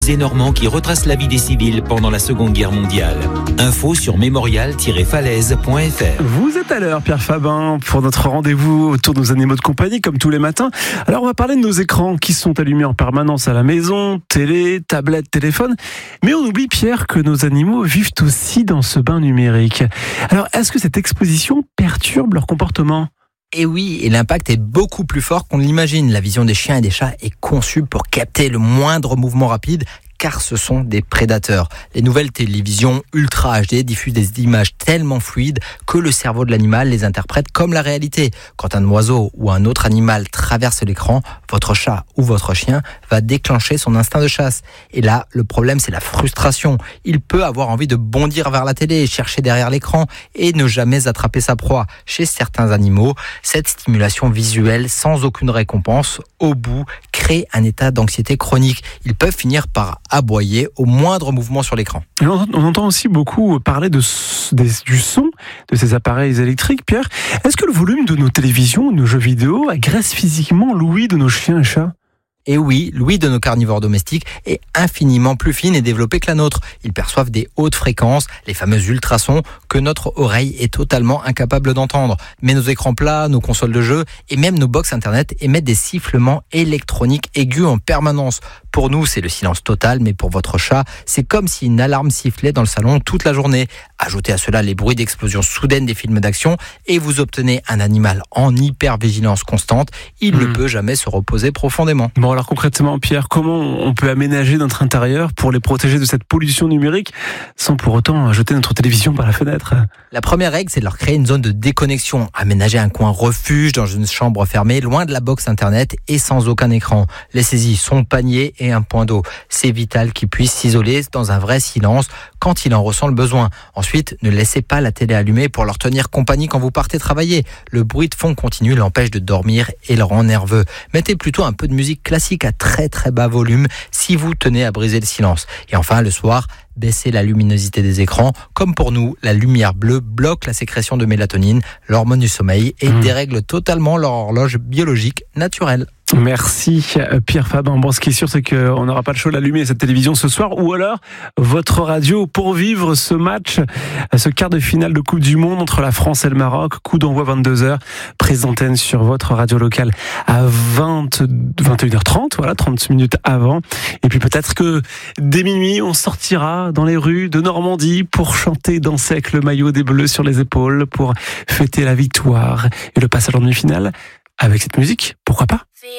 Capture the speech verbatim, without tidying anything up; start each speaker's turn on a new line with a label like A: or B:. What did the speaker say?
A: et normands qui retrace la vie des civils pendant la Seconde Guerre mondiale. Info sur mémorial tiret falaise point f r.
B: Vous êtes à l'heure, Pierre Fabin, pour notre rendez-vous autour de nos animaux de compagnie, comme tous les matins. Alors, on va parler de nos écrans qui sont allumés en permanence à la maison, télé, tablette, téléphone. Mais on oublie, Pierre, que nos animaux vivent aussi dans ce bain numérique. Alors, est-ce que cette exposition perturbe leur comportement ?
C: Et oui, et l'impact est beaucoup plus fort qu'on l'imagine. La vision des chiens et des chats est conçue pour capter le moindre mouvement rapide, car ce sont des prédateurs. Les nouvelles télévisions Ultra H D diffusent des images tellement fluides que le cerveau de l'animal les interprète comme la réalité. Quand un oiseau ou un autre animal traverse l'écran, votre chat ou votre chien va déclencher son instinct de chasse. Et là, le problème, c'est la frustration. Il peut avoir envie de bondir vers la télé, chercher derrière l'écran et ne jamais attraper sa proie. Chez certains animaux, cette stimulation visuelle sans aucune récompense, au bout, crée un état d'anxiété chronique. Ils peuvent finir par aboyer au moindre mouvement sur l'écran.
B: Et on, on entend aussi beaucoup parler de, des, du son de ces appareils électriques. Pierre, est-ce que le volume de nos télévisions, de nos jeux vidéo, agresse physiquement l'ouïe de nos chiens et chats ?
C: Et oui, l'ouïe de nos carnivores domestiques est infiniment plus fine et développée que la nôtre. Ils perçoivent des hautes fréquences, les fameux ultrasons, que notre oreille est totalement incapable d'entendre. Mais nos écrans plats, nos consoles de jeux et même nos box internet émettent des sifflements électroniques aigus en permanence. Pour nous, c'est le silence total, mais pour votre chat, c'est comme si une alarme sifflait dans le salon toute la journée. Ajoutez à cela les bruits d'explosion soudaine des films d'action et vous obtenez un animal en hypervigilance constante. Il mmh. ne peut jamais se reposer profondément.
B: Bon, alors concrètement, Pierre, comment on peut aménager notre intérieur pour les protéger de cette pollution numérique sans pour autant jeter notre télévision par la fenêtre ?
C: La première règle, c'est de leur créer une zone de déconnexion. Aménager un coin refuge dans une chambre fermée, loin de la box internet et sans aucun écran. Laissez-y son panier et un point d'eau. C'est vital qu'il puisse s'isoler dans un vrai silence quand il en ressent le besoin. Ensuite, ne laissez pas la télé allumée pour leur tenir compagnie quand vous partez travailler. Le bruit de fond continu l'empêche de dormir et le rend nerveux. Mettez plutôt un peu de musique classique à très très bas volume si vous tenez à briser le silence. Et enfin, le soir, baissez la luminosité des écrans. Comme pour nous, la lumière bleue bloque la sécrétion de mélatonine, l'hormone du sommeil, et mmh. dérègle totalement leur horloge biologique naturelle.
B: Merci Pierre Fabin. Bon, ce qui est sûr, c'est qu'on n'aura pas le choix d'allumer cette télévision ce soir, ou alors votre radio pour vivre ce match, ce quart de finale de Coupe du Monde entre la France et le Maroc. Coup d'envoi vingt-deux heures, prise d'antenne sur votre radio locale à vingt, vingt et une heures trente, voilà, trente minutes avant. Et puis peut-être que dès minuit, on sortira dans les rues de Normandie pour chanter, danser avec le maillot des Bleus sur les épaules, pour fêter la victoire et le passage en demi-finale avec cette musique. Pourquoi pas ?